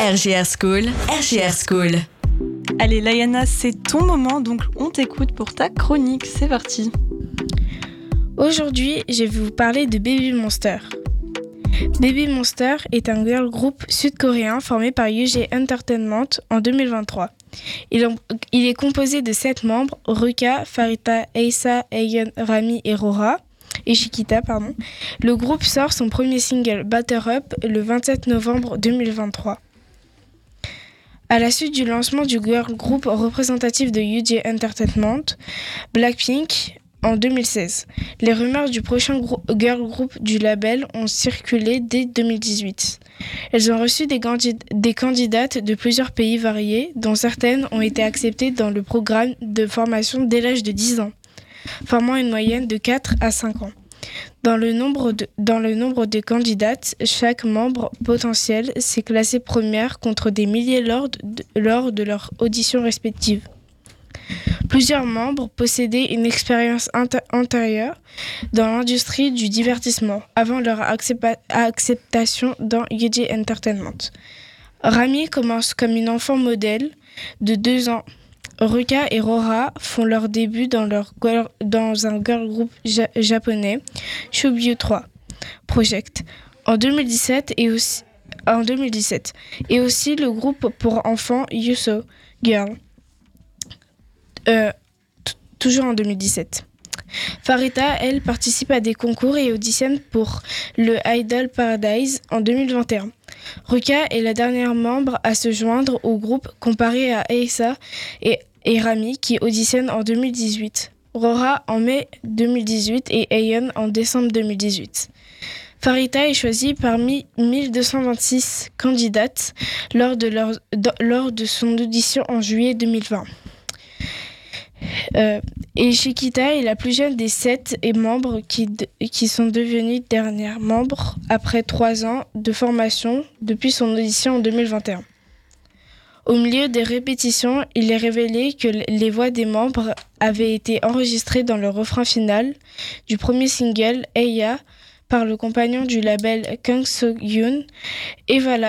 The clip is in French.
RJR School, RJR School. Allez Layana, c'est ton moment, donc on t'écoute pour ta chronique, c'est parti. Aujourd'hui, je vais vous parler de Baby Monster. Baby Monster est un girl group sud-coréen formé par UG Entertainment en 2023. Il est composé de 7 membres, Ruka, Farita, Aisa, Ayeon, Rami et Rora. Et Chiquita, pardon. Le groupe sort son premier single Batter Up le 27 novembre 2023. À la suite du lancement du girl group représentatif de UG Entertainment, Blackpink, en 2016, les rumeurs du prochain girl group du label ont circulé dès 2018. Elles ont reçu des candidates de plusieurs pays variés, dont certaines ont été acceptées dans le programme de formation dès l'âge de 10 ans, formant une moyenne de 4 à 5 ans. Dans le nombre de candidates, chaque membre potentiel s'est classé première contre des milliers lors de leurs auditions respectives. Plusieurs membres possédaient une expérience antérieure dans l'industrie du divertissement avant leur acceptation dans UG Entertainment. Rami commence comme une enfant modèle de 2 ans. Ruka et Rora font leur début dans un girl group japonais, Shubyu 3 Project, en 2017 et aussi le groupe pour enfants Yuso Girl, toujours en 2017. Farita, elle, participe à des concours et auditionne pour le Idol Paradise en 2021. Ruka est la dernière membre à se joindre au groupe comparé à Aisa et Rami qui auditionnent en 2018. Rora en mai 2018 et Ayeon en décembre 2018. Farita est choisie parmi 1226 candidates lors de son audition en juillet 2020. Et Chiquita est la plus jeune des 7 membres qui sont devenus dernières membres après 3 ans de formation depuis son audition en 2021. Au milieu des répétitions, il est révélé que les voix des membres avaient été enregistrées dans le refrain final du premier single Eya par le compagnon du label Kang So-yoon et voilà.